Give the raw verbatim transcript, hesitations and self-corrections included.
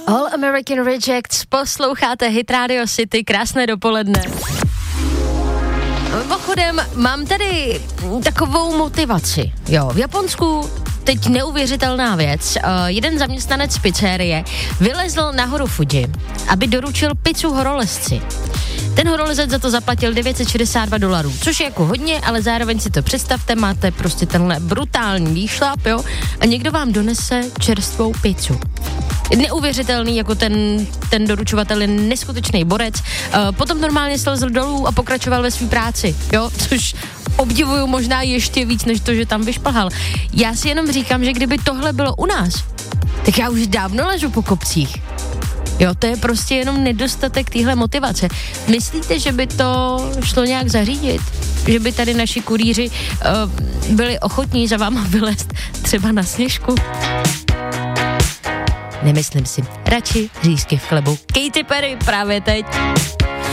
All American Rejects, posloucháte Hit Radio City, krásné dopoledne. Mimochodem, mám tady takovou motivaci. Jo, v Japonsku teď neuvěřitelná věc. Uh, jeden zaměstnanec z pizzerie vylezl na horu Fuji, aby doručil pizzu horolezci. Ten horolezec za to zaplatil devět set šedesát dva dolarů, což je jako hodně, ale zároveň si to představte, máte prostě tenhle brutální výšlap, jo, a někdo vám donese čerstvou pizzu. Neuvěřitelný, jako ten, ten doručovatel je neskutečný borec. Uh, potom normálně slezl dolů a pokračoval ve své práci, jo, což obdivuju možná ještě víc, než to, že tam vyšplhal. Já si jenom říkám, že kdyby tohle bylo u nás, tak já už dávno ležu po kopcích. Jo, to je prostě jenom nedostatek téhle motivace. Myslíte, že by to šlo nějak zařídit? Že by tady naši kurýři uh, byli ochotní za váma vylézt třeba na Sněžku? Nemyslím si. Radši řízky v chlebu. Katy Perry právě teď.